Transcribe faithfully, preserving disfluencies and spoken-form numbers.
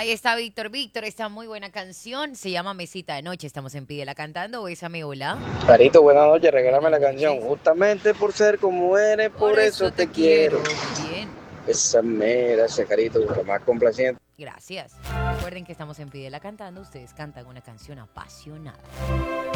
Ahí está Víctor. Víctor, esta muy buena canción. Se llama Mesita de Noche. Estamos en Pídela Cantando. Bésame, hola. Carito, buenas noches, regálame Buenas la canción. noches. Justamente por ser como eres, Por por eso eso te te quiero. quiero. Muy bien. Esa mera, ese Carito, lo más complaciente. Gracias. Recuerden que estamos en Pídela Cantando. Ustedes cantan una canción apasionada.